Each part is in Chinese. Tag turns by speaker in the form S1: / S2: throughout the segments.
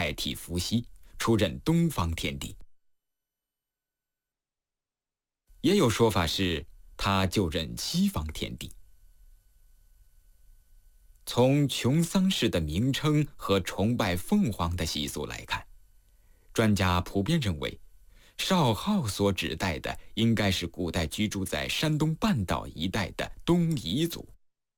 S1: 代替伏羲，出任东方天帝。也有说法是他就任西方天帝。从穷桑氏的名称和崇拜凤凰的习俗来看，专家普遍认为，少昊所指代的应该是古代居住在山东半岛一带的东夷族。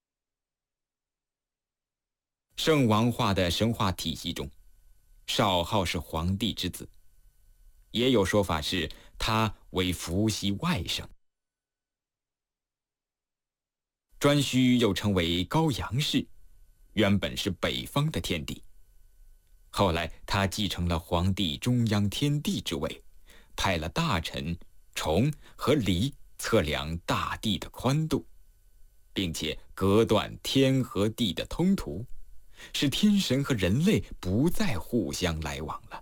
S1: 圣王化的神话体系中，少昊是皇帝之子，也有说法是他为伏羲外甥。颛顼又称为高阳氏，原本是北方的天帝，后来他继承了皇帝中央天帝之位，派了大臣崇和黎测量大地的宽度，并且隔断天和地的通途，使天神和人类不再互相来往了。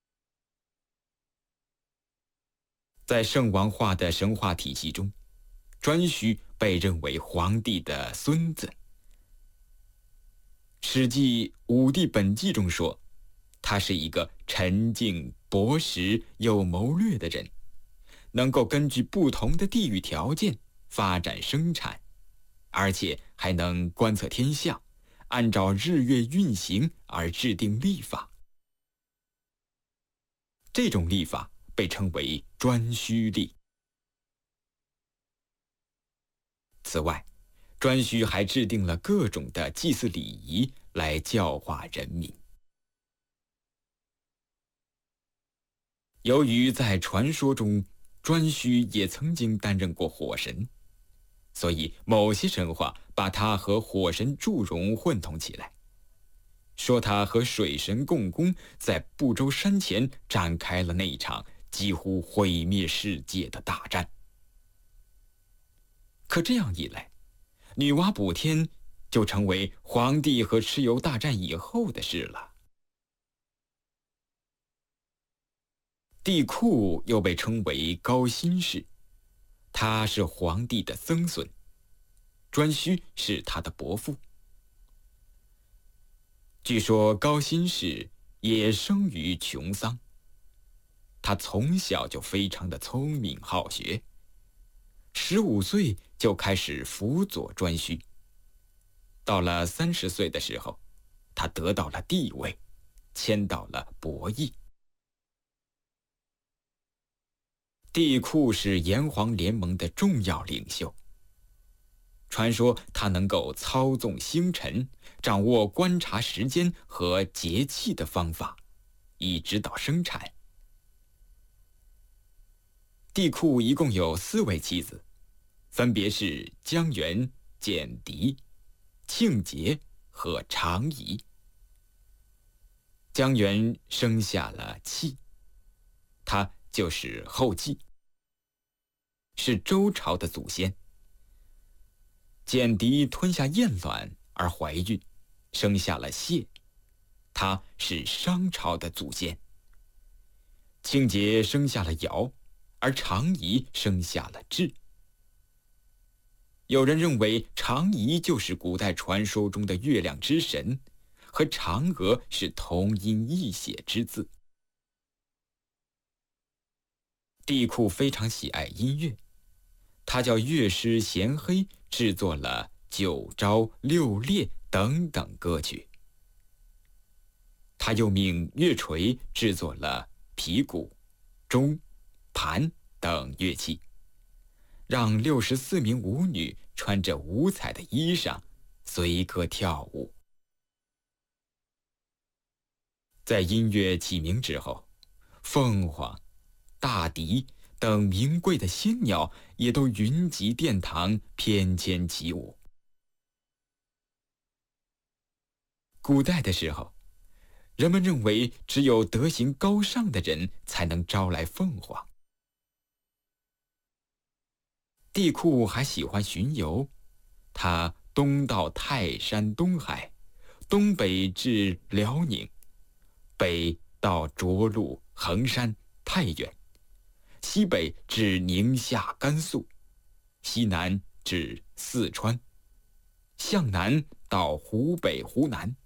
S1: 在圣王化的神话体系中，颛顼被认为皇帝的孙子。《史记·武帝本纪》中说，他是一个沉静、博识又谋略的人，能够根据不同的地域条件发展生产，而且还能观测天象，按照日月运行而制定历法。这种历法被称为颛顼历。此外，颛顼还制定了各种的祭祀礼仪来教化人民。由于在传说中，颛顼也曾经担任过火神，所以某些神话把他和火神祝融混同起来，说他和水神共工在不周山前展开了那一场几乎毁灭世界的大战。可这样一来，女娲补天就成为黄帝和蚩尤大战以后的事了。帝喾又被称为高辛氏，他是黄帝的曾孙，颛顼是他的伯父。据说高辛氏也生于穷桑，他从小就非常的聪明好学，15岁就开始辅佐颛顼。到了30岁的时候，他得到了帝位，迁到了伯邑。帝喾是炎黄联盟的重要领袖，传说他能够操纵星辰，掌握观察时间和节气的方法，以指导生产。帝喾一共有4位妻子，分别是姜原、简狄、庆节和长仪。姜原生下了契，他就是后稷，是周朝的祖先。简狄吞下燕卵而怀孕，生下了谢，他是商朝的祖先。庆节生下了尧，而长仪生下了智。有人认为长仪就是古代传说中的月亮之神，和嫦娥是同音异写之字。帝喾非常喜爱音乐，他叫乐师贤黑制作了九朝、六列等等歌曲。他又命乐锤制作了皮鼓、钟、盘等乐器，让64名舞女穿着五彩的衣裳随歌跳舞。在音乐起名之后，凤凰、大笛等名贵的仙鸟也都云集殿堂，翩跹起舞。古代的时候，人们认为只有德行高尚的人才能招来凤凰。帝喾还喜欢巡游，他东到泰山东海，东北至辽宁，北到涿鹿、衡山、太原，西北至宁夏、甘肃，西南至四川，向南到湖北、湖南，